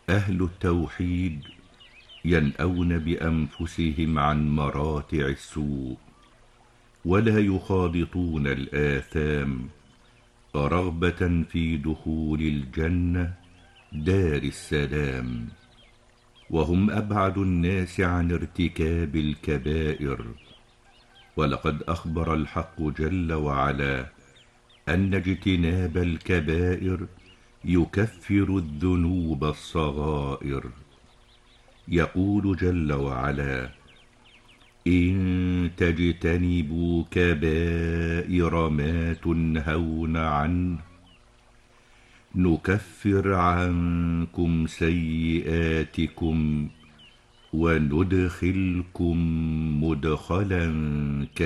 أهل التوحيد ينأون بأنفسهم عن مراتع السوء، ولا يخالطون الآثام رغبة في دخول الجنة دار السلام، وهم أبعد الناس عن ارتكاب الكبائر. ولقد أخبر الحق جل وعلا أن اجتناب الكبائر يكفر الذنوب الصغائر. يقول جل وعلا: إن تجتنبوا كبائر ما تنهون عنه نكفر عنكم سيئاتكم وندخلكم مدخلا